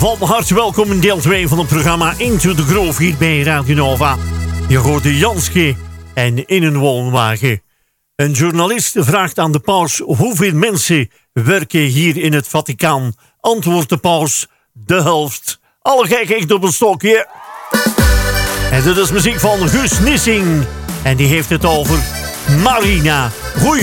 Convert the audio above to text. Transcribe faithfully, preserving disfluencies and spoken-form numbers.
Van harte welkom in deel twee van het programma Into the Grove hier bij Radio Nova. Je hoort de Janske en in een woonwagen. Een journalist vraagt aan de paus hoeveel mensen werken hier in het Vaticaan. Antwoordt de paus, de helft. Alle gek echt op een stokje. En dit is muziek van Guus Nissing. En die heeft het over Marina. Goeie.